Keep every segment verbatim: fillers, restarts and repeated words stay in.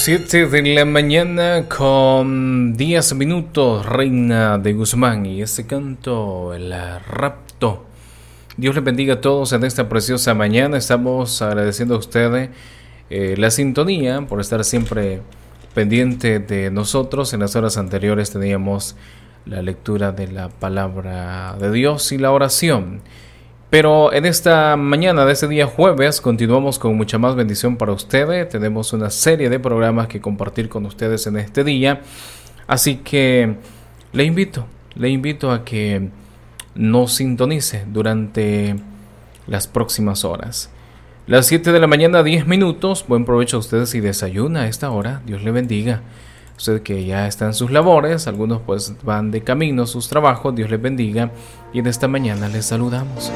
siete de la mañana con diez minutos, Reina de Guzmán, y ese canto, el rapto. Dios les bendiga a todos en esta preciosa mañana. Estamos agradeciendo a ustedes eh, la sintonía por estar siempre pendiente de nosotros. En las horas anteriores teníamos la lectura de la palabra de Dios y la oración. Pero en esta mañana de este día jueves continuamos con mucha más bendición para ustedes. Tenemos una serie de programas que compartir con ustedes en este día. Así que le invito, le invito a que nos sintonice durante las próximas horas. Las siete de la mañana, diez minutos. Buen provecho a ustedes si desayuna a esta hora. Dios le bendiga. Usted que ya está en sus labores, algunos pues van de camino a sus trabajos, Dios les bendiga, y en esta mañana les saludamos.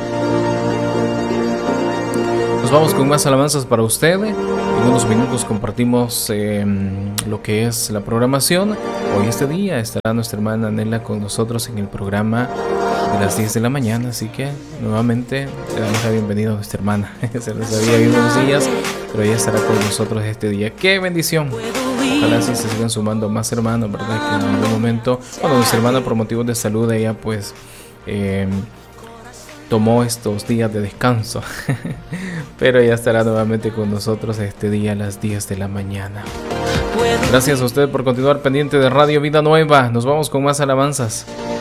Nos vamos con más alabanzas para ustedes. En unos minutos compartimos eh, lo que es la programación. Hoy este día estará nuestra hermana Nela con nosotros en el programa de las diez de la mañana, así que nuevamente le damos la bienvenida a nuestra hermana. Se les había ido unos días, pero ella estará con nosotros este día. ¡Qué bendición! Ojalá así se sigan sumando más hermanos, ¿verdad? Que en algún momento, cuando nuestra hermana por motivos de salud, ella pues eh, tomó estos días de descanso. Pero ella estará nuevamente con nosotros este día a las diez de la mañana. Gracias a usted por continuar pendiente de Radio Vida Nueva. Nos vamos con más alabanzas.